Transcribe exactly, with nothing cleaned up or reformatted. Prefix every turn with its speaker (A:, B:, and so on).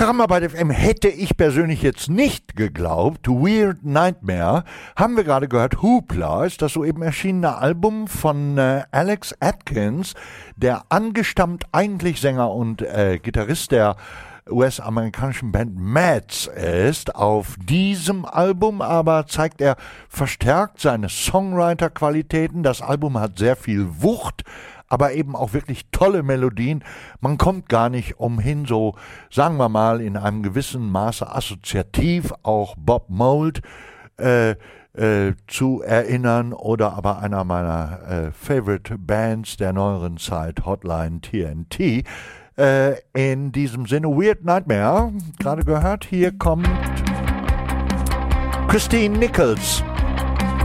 A: Drumarbeit F M hätte ich persönlich jetzt nicht geglaubt. Weird Nightmare haben wir gerade gehört. Hoopla ist das soeben erschienene Album von äh, Alex Atkins, der angestammt eigentlich Sänger und äh, Gitarrist der U S-amerikanischen Band Mads ist. Auf diesem Album aber zeigt er verstärkt seine Songwriter-Qualitäten. Das Album hat sehr viel Wucht, aber eben auch wirklich tolle Melodien. Man kommt gar nicht umhin, so sagen wir mal in einem gewissen Maße assoziativ auch Bob Mould äh, äh, zu erinnern oder aber einer meiner äh, Favorite Bands der neueren Zeit, Hotline T N T. Äh, in diesem Sinne, Weird Nightmare, gerade gehört, hier kommt Christine Nichols.